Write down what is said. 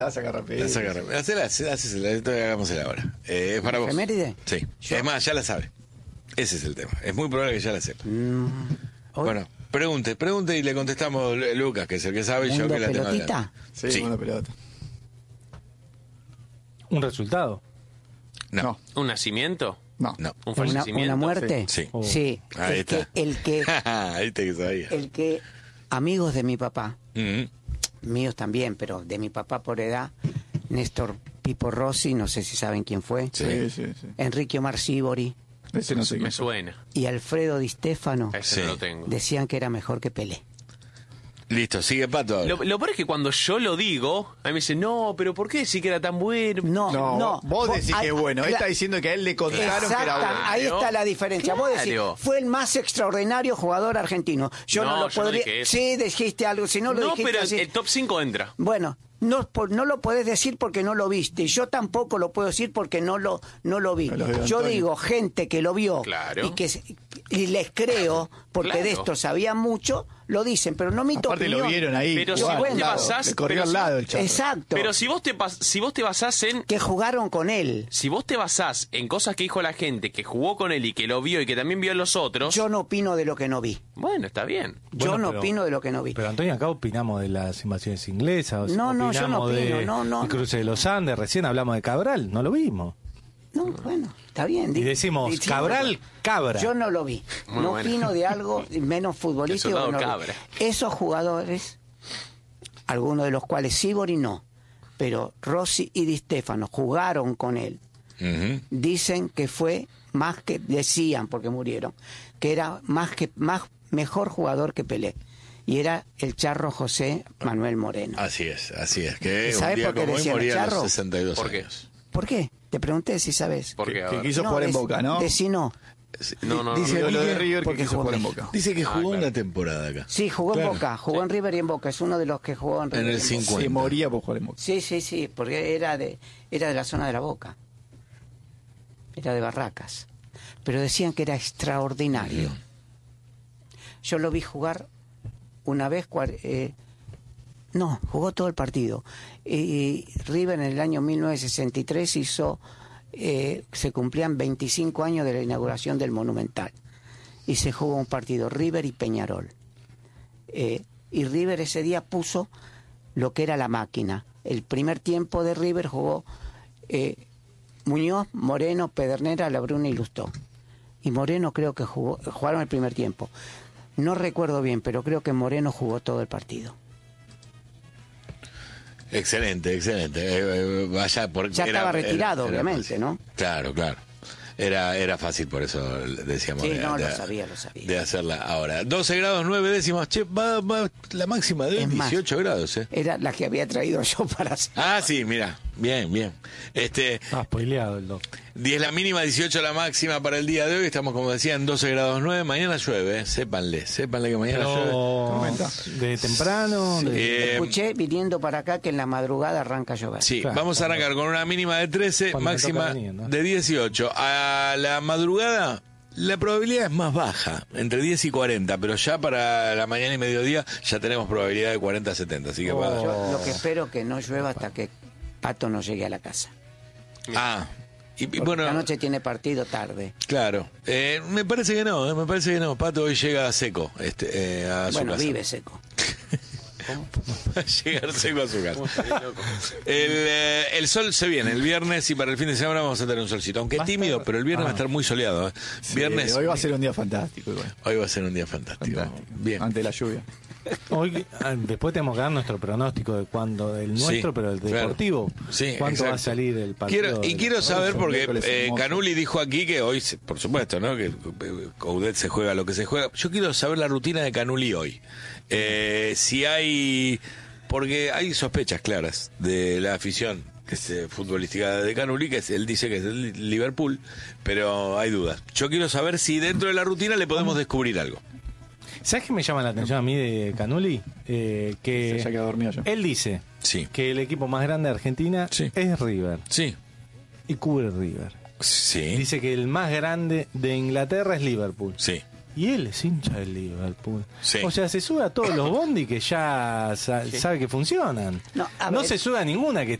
La saca rápido. Hagámosela ahora. ¿Es para vos? ¿Efeméride? Sí. Yo. Es más, ya la sabe. Ese es el tema. Es muy probable que ya la sepa. Bueno, pregunte y le contestamos Lucas, que es el que sabe, y yo que la tengo pelotita? adelante. Sí, una pelota. ¿Un resultado? No. ¿Un nacimiento? No. ¿Un fallecimiento? ¿Una muerte? Sí. Sí. Ahí está. Ahí está que sabía. El que amigos de mi papá, Mm. míos también, pero de mi papá por edad, Néstor Pipo Rossi, no sé si saben quién fue, Sí. Enrique Omar Sibori Ese no sé Me quién. suena. y Alfredo Di Stefano Ese Sí. no lo tengo. decían que era mejor que Pelé. Listo, sigue Pato ahora. Lo peor es que cuando yo lo digo, a mí me dicen, no, pero ¿por qué decir que era tan bueno? No, vos decís que es bueno. Él está diciendo que a él le contaron que era bueno. Ahí está la diferencia. Vos decís, Claro. fue el más extraordinario jugador argentino. Yo no No, lo yo no podría. dije eso. Sí, dijiste algo, si no lo No, dijiste pero así. el top 5 entra. Bueno, no lo podés decir porque no lo viste. Yo tampoco lo puedo decir porque no lo vi. Lo de Yo Antonio. digo, gente que lo vio Claro. y les creo, porque Claro. de esto sabía mucho, lo dicen, pero no mi Aparte lo vieron ahí. Pero igual, si vos te claro, basás- le corrió pero al si- lado el chato. Exacto. Pero si vos te basás en... Que jugaron con él. Si vos te basás en cosas que dijo la gente, que jugó con él y que lo vio y que también vio a los otros, Yo no opino de lo que no vi. bueno, está bien. Yo Bueno, no pero- opino de lo que no vi. Pero Antonio, acá opinamos de las invasiones inglesas. No, no, yo no opinamos opino, de no. el cruce de los Andes, recién hablamos de Cabral, no lo vimos. No, bueno, está bien. Y decimos, Cabral, Cabra. Yo no lo vi. Muy No bueno. opino de algo menos futbolístico. El soldado no lo vi. Cabra. Esos jugadores, algunos de los cuales Sibori no, pero Rossi y Di Stefano jugaron con él. Ujú. Dicen que fue más que, decían porque murieron, que era mejor jugador que Pelé. Y era el charro José Manuel Moreno. Así es. Que ¿Sabés un día por qué como hoy decían moría a los Charro? 62 ¿Por qué? años. ¿Por qué? Te pregunté si sabes. Porque, a Que ver. quiso jugar en dec- Boca, ¿no? Decí no. No, Dice Lo de Miguel, River que porque quiso jugó jugar en en Boca. Dice que jugó claro. una temporada acá. Sí, jugó Claro. en Boca, jugó en River y en Boca. Es uno de los que jugó en River. En el y Boca. 50. Se moría por jugar en Boca. Sí, porque era de la zona de la Boca. Era de Barracas. Pero decían que era extraordinario. Yo lo vi jugar una vez, jugó todo el partido. River en el año 1963 hizo, se cumplían 25 años de la inauguración del Monumental. Y se jugó un partido, River y Peñarol. Y River ese día puso lo que era la máquina. El primer tiempo de River jugó Muñoz, Moreno, Pedernera, Labruna y Lustó. Y Moreno creo que jugaron el primer tiempo. No recuerdo bien, pero creo que Moreno jugó todo el partido. Excelente. Vaya, porque Ya estaba retirado, era obviamente, fácil. ¿no? Claro. Era fácil, por eso decíamos. Sí, no, lo sabía. De hacerla ahora. 12 grados 9 décimas. Che, va la máxima de Es más, 18 grados, ¿eh? Era la que había traído yo para hacer. Ah, sí, mira. Bien. Está spoileado el doc. 10 la mínima, 18 la máxima para el día de hoy. Estamos, como decía, en 12 grados 9. Mañana llueve, sépanle que mañana llueve. Pero Tormenta. de temprano, Escuché viniendo para acá que en la madrugada arranca a llover. Sí, Claro, vamos a arrancar con una mínima de 13, Cuando me máxima toca venir, ¿no? de 18. A la madrugada la probabilidad es más baja, entre 10 y 40, pero ya para la mañana y mediodía ya tenemos probabilidad de 40 a 70, así que Yo va. lo que espero que no llueva hasta que Pato no llegue a la casa. Ah, y Porque bueno, esta noche tiene partido tarde. claro. Me parece que no. Pato hoy llega seco a su Bueno, casa. vive seco. Va a llegar seco a su casa. El sol se viene el viernes y para el fin de semana vamos a tener un solcito, aunque Va a tímido, estar- pero el viernes va a estar muy soleado. ¿eh? Sí, Viernes. hoy va a ser un día fantástico. Igual. Hoy va a ser un día fantástico. Fantástico. Bien. Ante la lluvia. Hoy, después tenemos que dar nuestro pronóstico de cuándo, el nuestro, Sí, pero el claro. deportivo. Sí, ¿Cuánto va a exacto. salir el partido? Quiero saber, porque miércoles hermoso. Canuli dijo aquí que hoy, por supuesto, ¿no? Que Coudet se juega lo que se juega. Yo quiero saber la rutina de Canuli hoy. Si hay... Porque hay sospechas claras de la afición que es futbolística de Canuli, que él dice que es el Liverpool, pero hay dudas. Yo quiero saber si dentro de la rutina le podemos descubrir algo. ¿Sabes qué me llama la atención a mí de Canuli? Se haya quedado dormido yo. Él dice Sí. que el equipo más grande de Argentina Sí. es River Sí. y cubre River. Sí. Dice que el más grande de Inglaterra es Liverpool. Sí. Y él es hincha del Liverpool. Sí. O sea, se sube a todos los bondi que ya sabe que funcionan. No, a No ver. se sube a ninguna que